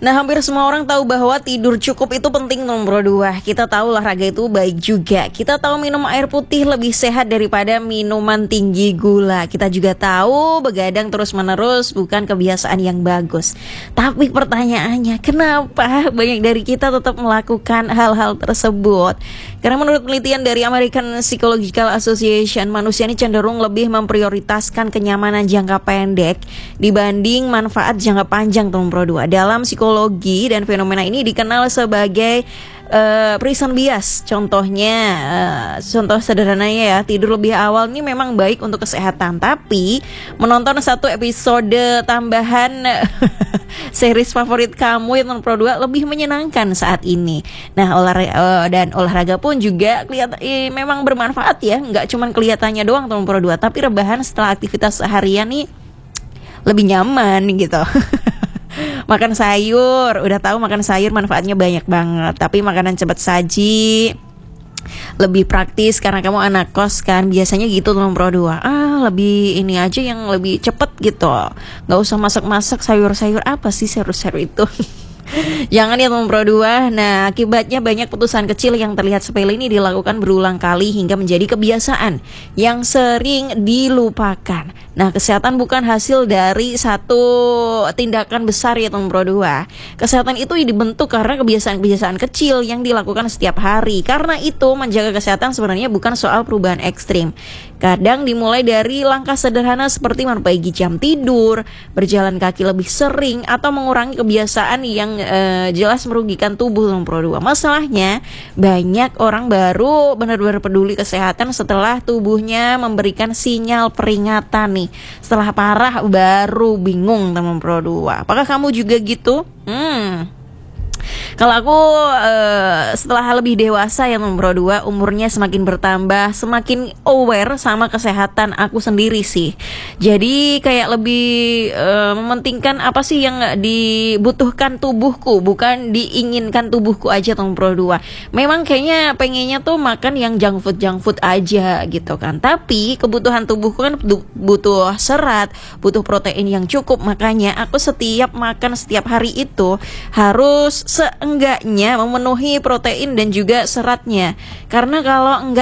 Nah, hampir semua orang tahu bahwa tidur cukup itu penting nomor 2. Kita tahu olahraga itu baik juga. Kita tahu minum air putih lebih sehat daripada minuman tinggi gula. Kita juga tahu begadang terus-menerus bukan kebiasaan yang bagus. Tapi pertanyaannya, kenapa banyak dari kita tetap melakukan hal-hal tersebut? Karena menurut penelitian dari American Psychological Association, manusia ini cenderung lebih memprioritaskan kenyamanan jangka pendek dibanding manfaat jangka panjang nomor 2. Dalam psikologi dan fenomena ini dikenal sebagai prison bias. Contohnya, contoh sederhananya ya, tidur lebih awal ini memang baik untuk kesehatan, tapi menonton satu episode tambahan series favorit kamu yang nomor 2 lebih menyenangkan saat ini. Nah, olahraga pun juga memang bermanfaat ya, nggak cuma kelihatannya doang nomor 2, tapi rebahan setelah aktivitas seharian nih lebih nyaman gitu. Makan sayur, udah tahu makan sayur manfaatnya banyak banget. Tapi makanan cepat saji lebih praktis karena kamu anak kos kan. Biasanya gitu nomor 2. Lebih ini aja yang lebih cepet gitu. Gak usah masak-masak sayur-sayur, apa sih sayur-sayur itu. Jangan ya nomor 2. Nah, akibatnya banyak putusan kecil yang terlihat sepele ini dilakukan berulang kali hingga menjadi kebiasaan yang sering dilupakan. Nah, kesehatan bukan hasil dari satu tindakan besar ya nomor 2. Kesehatan itu dibentuk karena kebiasaan-kebiasaan kecil yang dilakukan setiap hari. Karena itu menjaga kesehatan sebenarnya bukan soal perubahan ekstrim. Kadang dimulai dari langkah sederhana seperti memperbaiki jam tidur, berjalan kaki lebih sering, atau mengurangi kebiasaan yang jelas merugikan tubuh nomor 2. Masalahnya banyak orang baru benar-benar peduli kesehatan setelah tubuhnya memberikan sinyal peringatan nih. Setelah parah baru bingung nomor 2. Apakah kamu juga gitu? Kalau aku setelah lebih dewasa ya nomor 2, umurnya semakin bertambah, semakin aware sama kesehatan aku sendiri sih. Jadi kayak lebih mementingkan apa sih yang dibutuhkan tubuhku, bukan diinginkan tubuhku aja nomor 2. Memang kayaknya pengennya tuh makan yang junk food aja gitu kan. Tapi kebutuhan tubuhku kan butuh serat, butuh protein yang cukup. Makanya aku setiap makan setiap hari itu harus seenggaknya memenuhi protein dan juga seratnya. Karena kalau enggak